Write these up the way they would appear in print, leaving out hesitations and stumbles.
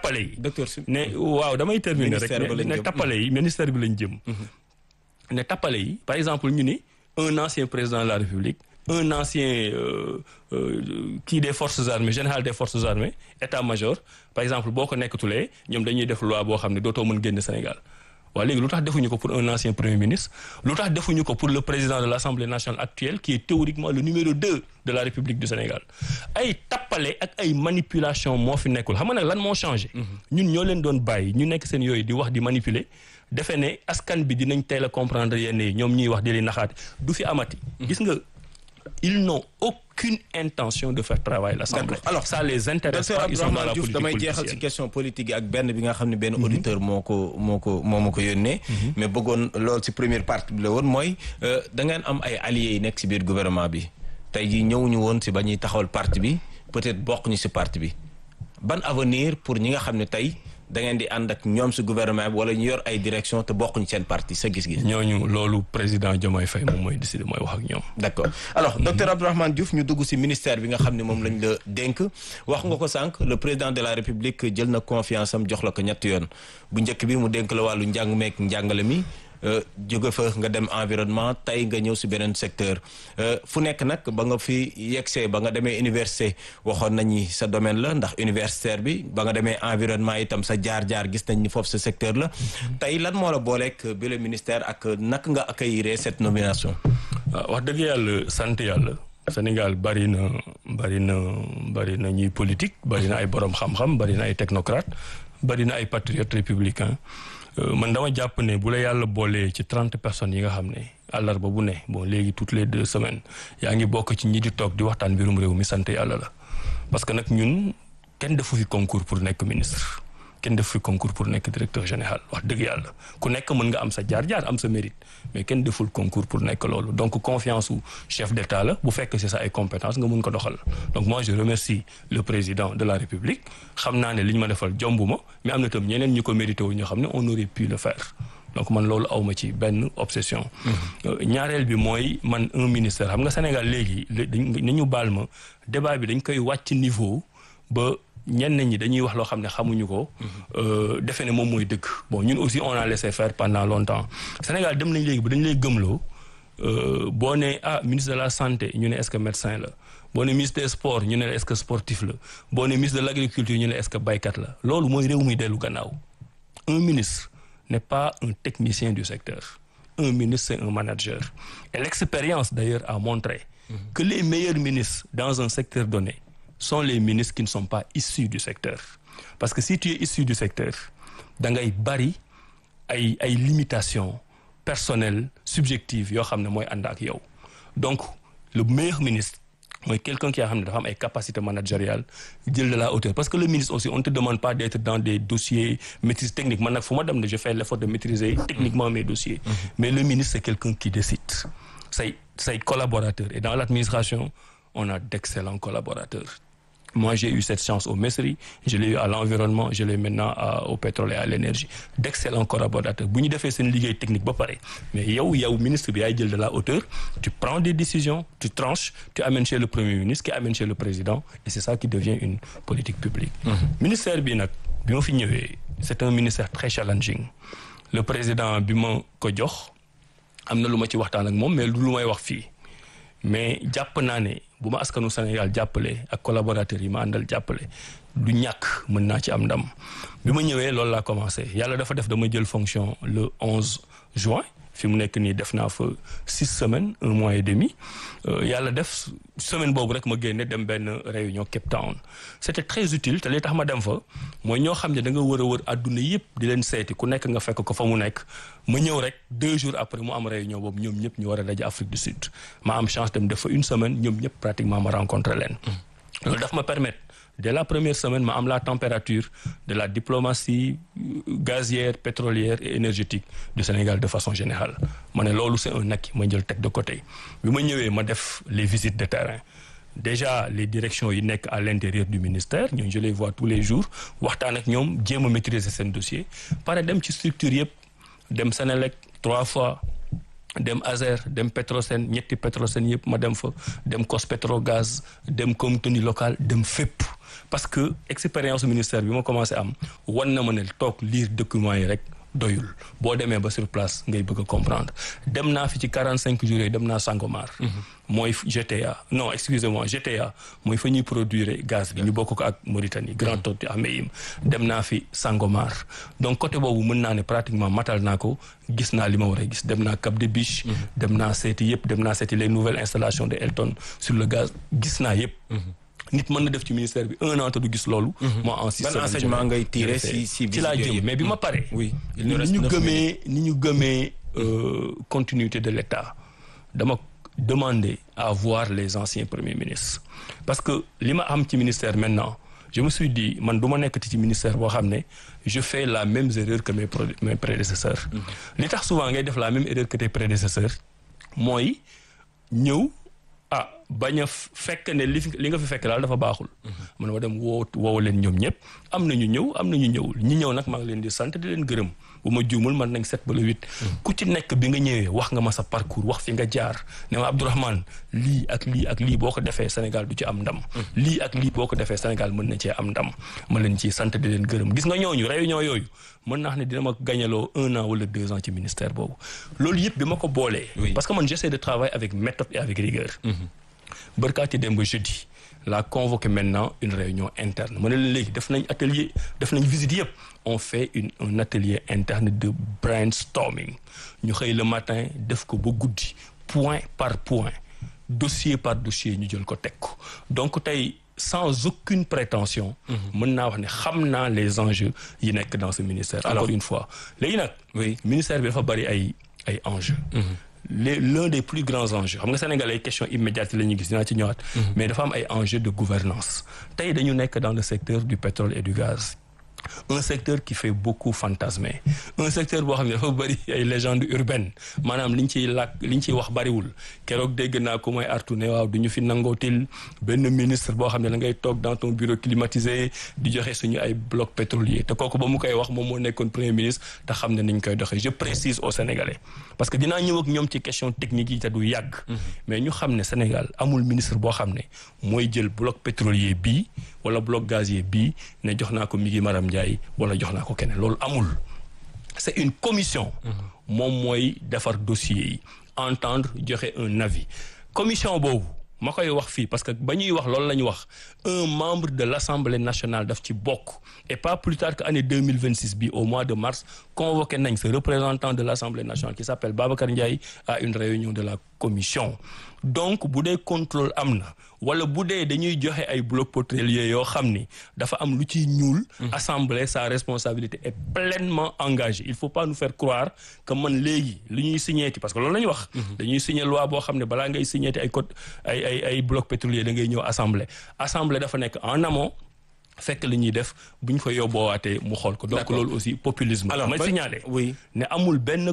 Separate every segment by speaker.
Speaker 1: tappale yi.
Speaker 2: docteur
Speaker 1: ne waaw damay terminer rek ne tappale yi ministère bi lañ jëm. ne tappale yi par exemple ñu ni un ancien président de la République un ancien kii des forces armées général des forces armées état-major par exemple boo ko nekkatulee ñoom dañuy def loi boo xam ne dootoo mën génn Sénégal. waaw léegi lu tax defuñu ko pour un ancien premier ministre lu tax defuñu ko pour le président de l'Assemblée nationale actuelle qui est théoriquement le numéro 2 de la République du Sénégal ay tappale ak ay manipulation moo fi nekkul xam nga nag lan moo changé ñun ñoo leen doon bàyyi ñu nekk seen yooyu di wax di manipuler defe ne askan bi dinañ teel a comprendre yenn yi ñoom ñuy wax di leen naxaate du fi amati gis nga ils n'ont aucune intention de faire travailler l'Assemblée. Alors ça les intéresse pas, ils sont dans la politique
Speaker 2: damay jeexal ci question politique yi ak benn bi nga xam ne benn auditeur moo ma ko yónnee. mais bëggoon loolu ci première partie bi la woon mooy da ngeen am ay alliés yi nekk ci biir gouvernement bi tey jii ñëwuñu woon ci ba ñuy taxawal parti bi peut-être bokk ñu ci parti bi ban avenir pour ñi nga xam ne tey da ngeen di ànd ak ñoom ci gouvernement bi wala ñu yor ay direction te bokkuñu seen parti sa gis-gis.
Speaker 1: ñooñu loolu président Diomaye Faye moom mooy décider mooy wax ak ñoom.
Speaker 2: d'accord alors docteur Abdourahmane Diouf ñu dugg ci ministère bi nga xam ne moom lañ la dénk wax nga ko sànq le président de la République jël na confiance am jox la ko ñetti yoon bu njëkk bi mu dénk la wàllu njàng meek njàngale mi. jóge fa nga dem environnement tey nga ñëw ci beneen secteur fu nekk nag ba nga fi yegsee ba nga demee université waxoon nañu sa domaine la ndax universitaire bi ba nga demee environnement itam sa jaar-jaar gis nañ ni foofu sa secteur la tey lan moo la booleeg bi le ministère ak naka nga accueillir cette nomination.
Speaker 1: wax dëgg yàlla sant yàlla Sénégal bari na ñuy politique bari na ay borom xam-xam bari na ay technocrate bari na ay patriotes républicains. man dama jàpp ne bu la yàlla boolee ci 30 personnes yi nga xam ne àllarba bu ne bon léegi toutes les 2 semaines yaa ngi bokk ci ñi di toog di waxtaan mbirum réew mi sant yàlla la parce que nag ñun kenn defu fi concours pour nekk ministre kenn defu fi concours pour nekk directeur général wax dëgg yàlla ku nekk mën nga am sa jaar-jaar am sa mérite mais kenn deful concours pour nekk loolu donc confiance u chef d'État la bu fekk c'est ça ay compétences nga mun ko doxal donc moi je remercie le président de la République xam naa ne li ñu ma defal jombuma mais am na tam ñeneen ñu ko mérité wu ñoo xam ne on aurait pu le faire donc man loolu awma ci benn obsession ñaareel bi mooy man un ministère xam nga Sénégal léegi nañu baal ma débat bi dañ koy wàcc niveau ba ñenn ñi dañuy wax loo xam ne xamuñu ko defe ne moom mooy dëgg bon ñun aussi on a laissé faire pendant longtemps Sénégal dem nañ léegi ba dañu lay gëmloo boo ne ministre de la santé ñu ne est-ce que médecin la boo ne ministre des sports ñu ne est-ce que sportif la boo ne ministre de l'agriculture ñu ne est-ce que baykat la loolu mooy réew muy dellu gannaaw un ministre n'est pas un technicien du secteur un ministre c'est un manager et l'expérience d'ailleurs a montré que les meilleurs ministres dans un secteur donné sont les ministres qui ne sont pas issus du secteur parce que si tu es issu du secteur da ngay bari ay limitations personnelles subjectives yoo xam ne mooy ànd ak yow donc le meilleur ministre mooy quelqu'un qui a xam ne dafa am ay capacités managériales jël de la hauteur parce que le ministre aussi on ne te demande pas d'être dans des dossiers maîtrise technique man nag fu ma dem ne je fais l'effort de maîtriser techniquement mes dossiers mais le ministre c'est quelqu'un qui décide say collaborateurs et dans l'administration on a d'excellents collaborateurs. Moi, j'ai eu cette chance au MESRI, je l'ai eu à l'environnement, je l'ai maintenant au pétrole et à l'énergie. D'excellents collaborateurs. Bu ñu defee seen liggéey technique ba pare mais yow ministre bi yaay jël de la hauteur, tu prends des décisions, tu tranches, tu amènes chez le Premier ministre, qui amène chez le président, et c'est ça qui devient une politique publique. Ministère bi nag bi ma fi ñëwee, c'est un ministère très challenging. Le président bi ma ko jox am na lu ma ci waxtaan ak moom mais lu may wax fii mais jàpp naa ne bu ma askanu Sénégal jàppale ak collaborateurs yi ma àndal jàppale du ñàkk mën naa ci am ndam bi ma ñëwee loolu laa commencé yàlla dafa def dama jël fonction le 11 juin fi mu nekk nii def naa fa 6 semaines 1 mois et demi yàlla def semaine boobu rek ma génne dem benn réunion Cape Town c'était très utile te li tax ma dem fa mooy ñoo xam ne da nga wër a wër adduna yëpp di leen seeti ku nekk nga fekk ko fa mu nekk ma ñëw rek 2 jours après mu am réunion boobu ñoom ñëpp ñu war a daje Afrique du Sud ma am chance dem def fa 1 semaine ñoom ñëpp pratiquement ma rencontré leen loolu daf ma permettre dès la première semaine ma am la température de la diplomatie gazière pétrolière et énergétique du Sénégal de façon générale ma ne loolu c'est un acquis ma jël teg de côté bi ma ñëwee ma def les visites de terrain déjà les directions yi nekk à l'intérieur du ministère ñooñu je les vois tous les jours waxtaan ak ñoom jéem a maîtriser seen dossier pare dem ci structure yëpp dem Sénélec 3 fois dem Azer dem Petrosen ñetti Petrosen yëpp ma dem fa dem Cospetrogaz dem Contenu local dem fépp parce que expérience ministère bi ma commencé am wan na ma ne toog lire documents yi rek doyul boo demee ba sur place ngay bëgg a comprendre dem naa fi ci 45 jours yi dem naa Sangomar. mooy GTA non excusez-moi GTA mooy fa ñuy produire gaz bi ñu bokk ko ak Mauritanie Grand Totti Ahmeyim dem naa fi Sangomar donc côté boobu mën naa ne pratiquement matal naa ko gis naa li ma war a gis dem naa Cap des Biches dem naa seeti yëpp dem naa seeti les nouvelles installations de Elton sur le gaz gis naa yëpp nit mën na def ci ministère bi 1 an te du gis loolu. moi en 6
Speaker 2: ban enseignement ngay tiré si
Speaker 1: laa jëm mais bi ma paree.
Speaker 2: oui
Speaker 1: ni ñu gëmee continuité de l'État dama demander à voir les anciens premiers ministres parce que li ma am ci ministère maintenant je me suis dit man du ma nekkati ci ministère boo xam ne je fais la même erreur que mes prédécesseurs. li tax souvent ngay def la même erreur que tes prédécesseurs mooy ñëw. bañ a fekk ne li nga fi fekk daal dafa baaxul. man ma dem woo leen ñoom ñëpp am na ñu ñëw am na ñu ñëwul ñi ñëw nag maa ngi leen di sant di leen gërëm bu ma juumul man nañ 7 ba le 8. ku ci nekk bi nga ñëwee wax nga ma sa parcours wax fi nga jaar ne ma Abdourahmane lii ak lii ak lii boo ko defee Sénégal du ci am ndam. lii ak lii boo ko defee Sénégal mën na cee am ndam ma leen ciy sant di leen gërëm gis nga ñooñu réunion yooyu mën naa xam ne dina ma gañaloo 1 an wala 2 ans ci ministère boobu loolu yëpp bi ma ko boolee. parce que man j'essaie de travailler avec méthode et avec rigueur. Barkaati démb jeudi la convoqué maintenant une réunion interne ma ne leen léegi def nañ visite yëpp on fait un atelier interne de brainstorming ñu xëy le matin def ko ba guddi point par point dossier par dossier ñu jël ko teg ko donc tey sans aucune prétention mën naa wax ne xam naa les enjeux yi nekk dans ce ministère. Alors, encore une fois léegi nag ministère bi dafa bari ay enjeux. L'un des plus grands enjeux xam nga Sénégal ay questions immédiates la ñuy gis dinaa ci ñëwaat. mais dafa am ay enjeux de gouvernance tey dañu nekk dans le secteur du pétrole et du gaz. un secteur qui fait beaucoup fantasmer un secteur boo xam ne dafa bëri ay légendes urbaines maanaam liñ ciy wax bëriwul keroog dégg naa ko mooy artu ne waaw du ñu fi nangootil benn ministre boo xam ne da ngay toog dans ton bureau climatisé di joxe suñu ay blocs pétroliers te kooku ba mu koy wax moom moo nekkoon premier ministre te xam ne niñ koy doxee je précise aux Sénégalais parce que dinaa ñëw ak ñoom ci question technique yi te du yàgg mais ñu xam ne Sénégal amul ministre boo xam ne mooy jël bloc pétrolier bii wala bloc gazier bii ne jox naa ko Migi Maram Ndiaye wala jox naa ko keneen loolu amul c'est une commission moom mooy defar dossier yi entendre joxe un avis commission boobu ma koy wax fii parce que ba ñuy wax loolu la ñu wax un membre de l'Assemblée nationale daf ci bokk et pas plus tard que année 2026 bi au mois de mars convoqué nañ ce représentant de l'Assemblée nationale qui s'appelle Babacar Ndiaye à une réunion de la commission donc bu dee contrôle am na wala bu dee dañuy joxe ay blocs pétroliers yoo xam ni dafa am lu ciy ñuul assemblée sa responsabilité est pleinement engagée il faut pas nous faire croire que man léegi li ñuy signéeti parce que loolu la ñu wax dañuy signer loi boo xam ne balaa ngay signéeti ay code ay blocs pétroliers da ngay ñëw assemblée dafa nekk en amont fekk li ñuy def bu ñu ko yóbboowaatee mu xool ko donc loolu aussi populisme alors may signaler ne amul benn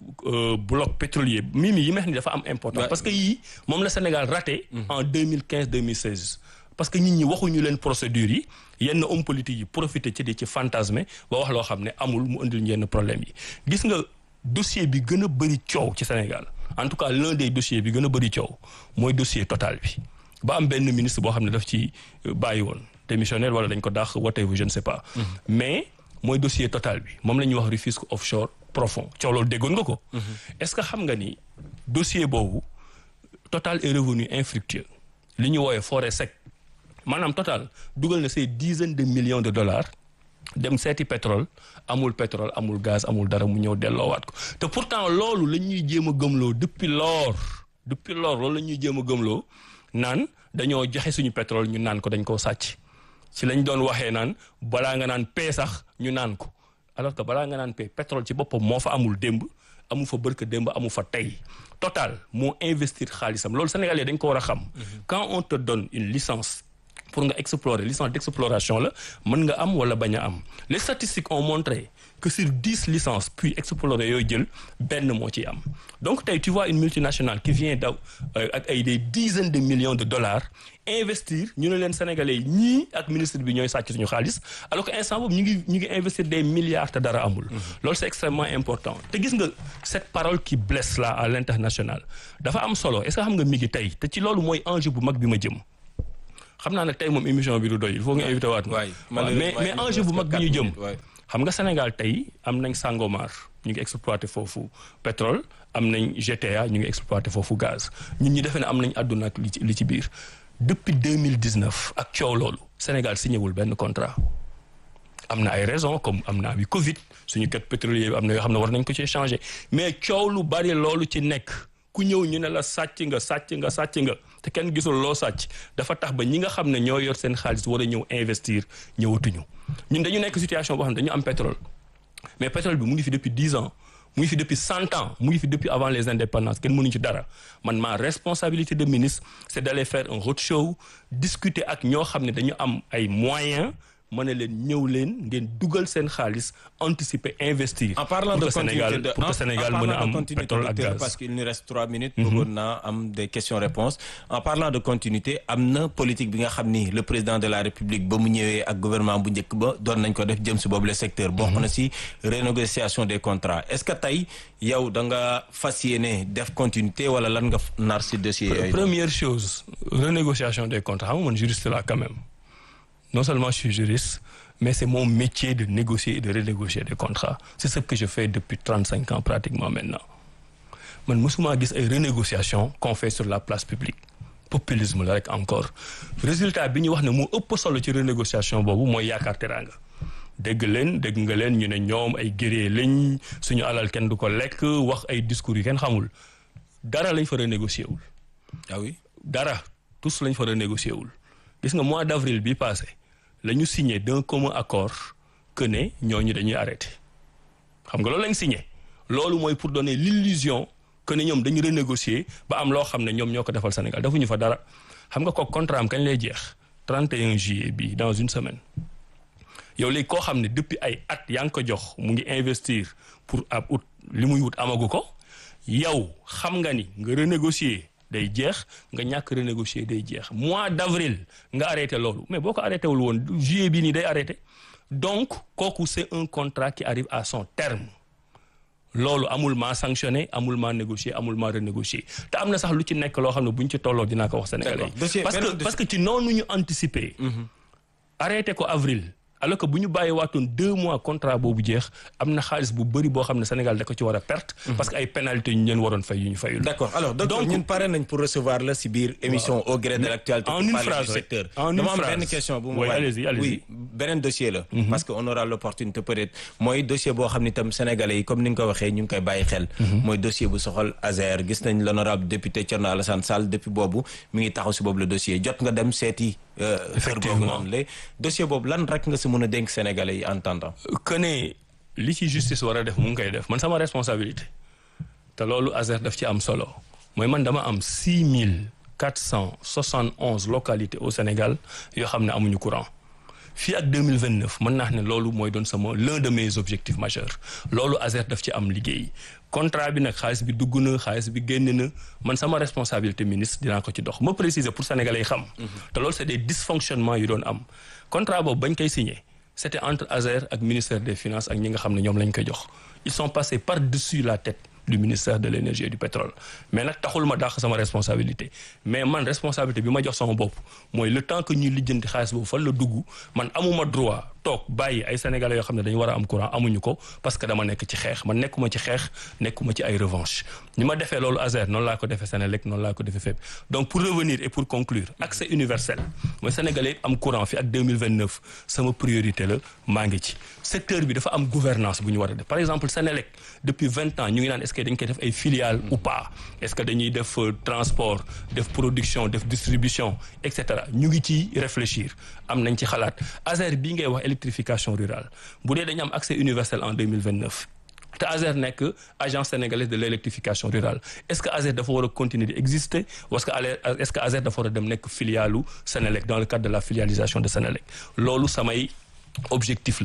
Speaker 1: bloc pétrolier mimi yi meex ni dafa am important parce que yii moom la Sénégal raté en 2015-2016 parce que nit ñi waxuñu leen procédures yi yenn hommes politiques yi profité ci di ci fantasmer ba wax loo xam ne amul mu indil yenn problème yi gis nga dossier bi gën a bëri coow ci Sénégal en tout cas l'un des dossiers bi gën a bëri coow mooy dossier Total bi ba am benn ministre boo xam ne daf ci bàyyi woon démissionnaire wala dañ ko dàq whatever je ne sais pas mais mooy dossier Total bi moom la ñuy wax Rufisque offshore profond coow loolu déggoon nga ko est-ce que xam nga ni dossier boobu Total est revenu infructueux li ñu wooyee forêt sec maanaam Total dugal na ces dizaines de millions de dollars dem seeti pétrole amul gaz amul dara mu ñëw delloowaat ko te pourtant loolu la ñuy jéem a gëmloo depuis lors loolu la ñuy jéem a gëmloo naan dañoo joxe suñu pétrole ñu naan ko dañ koo sàcc si lañ doon waxee naan balaa nga naan paix sax ñu naan ko alors que balaa nga naan paix pétrole ci boppam moo fa amul démb amu fa bërka démb amu fa tey Total moo investir xaalisam loolu Sénégalais dañ ko war a xam quand on te donne une licence pour nga explorer licence d'exploration la mën nga am wala bañ a am les statistiques ont montré que sur 10 licences puis explorer yooyu jël benn moo ciy am donc tey tu vois une multinationale qui vient daw ak ay des dizaines de millions de dollars investir ñu ne leen Sénégalais yi ñii ak ministre bi ñooy sàcc suñu xaalis alors que instant boobu ñu ngi investir des milliards te dara amul loolu c'est extrêmement important te gis nga cette parole qui blesse là à l'international dafa am solo est-ce que xam nga mi ngi tey te ci loolu mooy enjeu bu mag bi ma jëm xam naa ne tey moom émission bi du doy il faut nga invité waat ma mais enjeu bu mag bi ñu jëm xam nga Sénégal tey am nañ Sangomar ñu ngi exploité foofu pétrole am nañ GTA ñu ngi exploité foofu gaz ñun ñu defee ne am nañ àdduna ak li ci biir depuis 2019 ak coow loolu Sénégal signé wul benn contrat am na ay raisons comme am na bi Covid suñu kat pétrolier bi am na yoo xam ne war nañ ko ci changer mais coow lu bari loolu ci nekk ku ñëw ñu ne la sàcc nga te kenn gisul loo sàcc dafa tax ba ñi nga xam ne ñoo yor seen xaalis war a ñëw investir ñëwatuñu ñun dañu nekk situation boo xam ne dañu am pétrole mais pétrole bi mu ngi fi depuis 10 ans mu ngi fi depuis 100 ans mu ngi fi depuis avant les indépendances kenn mënuñu ci dara man ma responsabilité de ministre c'est d'aller faire un roadshow discuter ak ñoo xam ne dañu am ay moyens mën na leen ñëw leen ngeen dugal seen xaalis anticiper investir.
Speaker 2: En parlant de continuité
Speaker 1: pour que Sénégal mën a am pétrole ak gaz.
Speaker 2: Parce qu'il nous reste 3 minutes. bëggoon naa am des questions-réponses. En parlant de continuité am na politique bi nga xam ni le président de la République ba mu ñëwee ak gouvernement bu njëkk ba doon nañ ko def jëm si boobu le secteur. bokk na si renégociation des contrats est-ce que tey yow da nga fas yéene def continuité wala lan nga nar si dossier yooyu.
Speaker 1: Première chose renégociation des contrats xam nga man juriste là quand même. Non seulement je suis juriste, mais c'est mon métier de négocier et de renégocier des contrats. C'est ce que je fais depuis 35 ans pratiquement maintenant. Man musuma gis ay renégociation qu'on fait sur la place publique. Populisme la rek encore. Résultat bi ñu wax ne moo ëpp solo ci renégociation boobu mooy yaakaar teraanga. dégg nga leen ñu ne ñoom ay guerrier lañ suñu alal kenn du ko lekk wax ay discours yi kenn xamul dara lañ fa renégocier wul.
Speaker 2: Ah oui?
Speaker 1: Dara tous lañ fa renégocier wul. Gis nga mois d'avril bi passé la ñu signé d'un commun accord que ne ñooñu dañuy arrêté xam nga loolu lañ signé loolu mooy pour donner l'illusion que ne ñoom dañu renégocier ba am loo xam ne ñoom ñoo ko defal Sénégal defuñu fa dara xam nga ko contrat am kañ lay jeex 31 juillet bi dans une semaine yow léegi koo xam ne depuis ay at yaa ngi ko jox mu ngi investir pour ab ut li muy wut amagu ko yow xam nga ni nga renégocier day jeex nga ñàkk renégocier day jeex mois d'avril nga arrêté loolu mais boo ko arrêté wul woon juillet bii nii day arrêté donc kooku c'est un contrat qui arrive à son terme loolu amul maa sanctionné amul maa négocier amul maa renégocier te am na sax lu ci nekk loo xam ne bu ñu ci tolloo dinaa ko wax sénégalais parce que ci noonu ñu anticiper arrêté ko avril alors que bu ñu bàyyi waatoon 2 mois contrat boobu jeex am na xaalis bu bëri boo xam ne Sénégal da ko ci war a perte. parce que ay pénalités ñu leen waroon fay yu ñu fayul.
Speaker 2: D'accord alors docteur ñun pare nañ pour recevoir la si biir émission au gré de l'actualité.
Speaker 1: en une phrase
Speaker 2: du secteur.
Speaker 1: en une phrase
Speaker 2: dama am benn question bu mu
Speaker 1: allez-y.
Speaker 2: Oui beneen dossier la. parce que on aura l'opportunité peut-être mooy dossier boo xam ni tam sénégalais yi comme ni nga ko waxee ñu ngi koy bàyyi xel. mooy dossier bu soxal Azer gis nañ l'honorable député Thierno Alassane Sall depuis boobu mi ngi taxaw si boobu le dossier jot nga dem seeti.
Speaker 1: Effectivement
Speaker 2: dossier boobu lan rek nga si mën a dénk sénégalais yi en attendant.
Speaker 1: que ne li ci justice war a def mu ngi koy def man sama responsabilité te loolu Azer daf ci am solo mooy man dama am 6471 localités au Sénégal yoo xam ne amuñu courant fii ak 2029 mën naa ne loolu mooy doon sama l'un de mes objectifs majeurs loolu Azer daf ci am liggéey contrat bi nag xaalis bi dugg na xaalis bi génn na man sama responsabilité ministre dinaa ko ci dox ma préciser pour sénégalais yi xam te loolu c'est des dysfonctionnements yu doon am contrat boobu bañ koy signé c'était entre Azer ak ministère des finances ak ñi nga xam ne ñoom lañ koy jox ils sont passés par-dessus la tête du ministère de l'énergie et du pétrole mais nag taxul ma dàq sama responsabilité mais man responsabilité bi ma jox sama bopp mooy le temps que ñuy lijjanti xaalis boobu fan la dugg man amuma droit toog bàyyi ay sénégalais yoo xam ne dañu war a am courant amuñu ko parce que dama nekk ci xeex man nekkuma ci xeex nekkuma ci ay revanche ni ma defee loolu Azer noonu laa ko defee Sénélec noonu laa ko defee fépp donc pour revenir et pour conclure accès universel mooy sénégalais am courant fi ak 2029 sama priorité la maa ngi ci secteur bi dafa am gouvernance bu ñu war a def par exemple Sénélec depuis 20 ans ñu ngi naan est-ce que dañ koy def ay filiales ou pas est-ce que dañuy def transport def production def distribution et cetera ñu ngi ci réfléchir am nañ ci xalaat Azer bii ngay wax électrification rurale bu dee dañu am accès universel en 2029 te Azer nekk agence sénégalaise de l'électrification rurale est-ce que Azer dafa war a continuer di exister est-ce que Azer dafa war a dem nekk filialu Sénélec dans le cadre de la filialisation de Sénélec loolu samay objectif la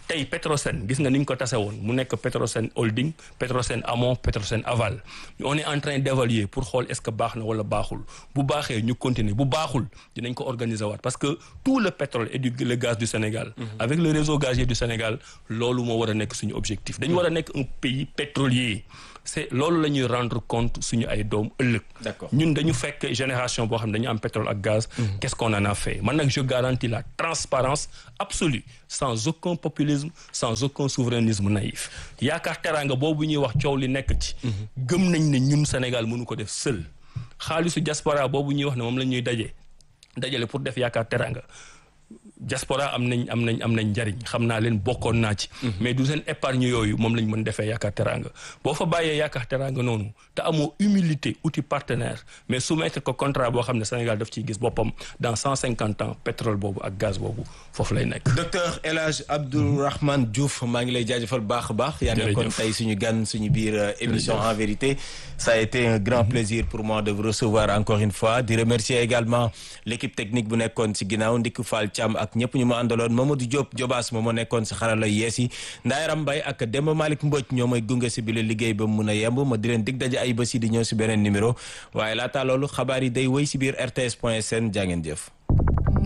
Speaker 1: tey Petrosen gis nga ni ñu ko tase woon mu nekk Petrosen Holding Petrosen Amont Petrosen Aval on est en train d'évaluer pour xool est-ce que baax na wala baaxul bu baaxee ñu continuer bu baaxul dinañ ko organiser waat parce que tout le pétrole et le gaz du Sénégal avec le réseau gazier du Sénégal loolu moo war a nekk suñu objectif dañu war a nekk un pays pétrolier c'est loolu la ñuy rendre compte suñu ay doom ëllëg.
Speaker 2: D'accord.
Speaker 1: ñun dañu fekk génération boo xam ne dañu am pétrole ak gaz. Qu'est-ce qu'on en a fait man nag je garantis la transparence absolue sans aucun populisme sans aucun souverainisme naïf yaakaar teraanga boobu ñuy wax coow li nekk ci. gëm nañ ne ñun Sénégal mënu ko def seul xaalisu diaspora boobu ñuy wax ne moom la ñuy dajale pour def yaakaar teraanga. diaspora am nañ njariñ xam naa leen bokkoon naa ci mais du seen épargne yooyu moom lañ mën defee yaakaar teraanga boo fa bàyyee yaakaar teraanga noonu te amoo humilité outil partenaire mais soumettre ko contrat boo xam ne Sénégal daf ciy gis boppam dans 150 ans pétrole boobu ak gaz boobu foofu lay nekk.
Speaker 2: docteur El Hadj Abdourahmane Diouf maa ngi lay jaajëfal baax a baax. yaa nekkoon tey suñu gan suñu biir émission En Vérité. Ça a été un grand plaisir pour moi de vous recevoir encore une fois di remercier également l'équipe technique bu nekkoon ci ginnaaw Ndiku Fall Thiam ak ñëpp ñu ma àndaloon Mamadou Diop Jobaas moom moo nekkoon si xarala yees yi Ndaye Rambay ak Demba Malick Mbodj ñoo may gunge si bi la liggéey ba mu mun a yemb ma di leen dig daje ay bés yi di ñëw si beneen numéro waaye laata loolu xabaar yi day wéy si biir RTS.sn jaa ngeen jëf.